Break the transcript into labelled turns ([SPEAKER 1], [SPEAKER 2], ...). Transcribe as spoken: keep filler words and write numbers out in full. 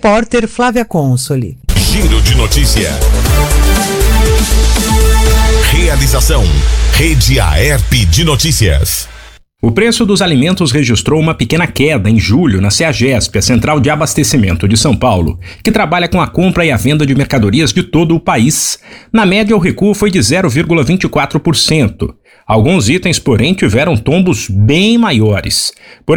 [SPEAKER 1] Repórter Flávia Consoli.
[SPEAKER 2] Giro de notícia. Realização Rede Aerp de Notícias.
[SPEAKER 3] O preço dos alimentos registrou uma pequena queda em julho na CEAGESP, a Central de Abastecimento de São Paulo, que trabalha com a compra e a venda de mercadorias de todo o país. Na média, o recuo foi de zero vírgula vinte e quatro por cento. Alguns itens, porém, tiveram tombos bem maiores. Por